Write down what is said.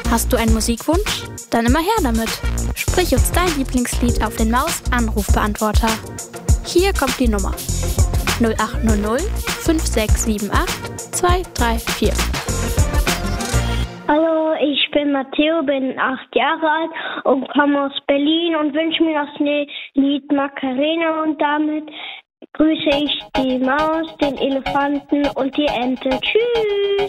Hast du einen Musikwunsch? Dann immer her damit. Sprich uns dein Lieblingslied auf den Maus-Anrufbeantworter. Hier kommt die Nummer: 0800 5678 234. Hallo, ich bin Matteo, bin 8 Jahre alt und komme aus Berlin und wünsche mir das Lied Macarena, und damit grüße ich die Maus, den Elefanten und die Ente. Tschüss!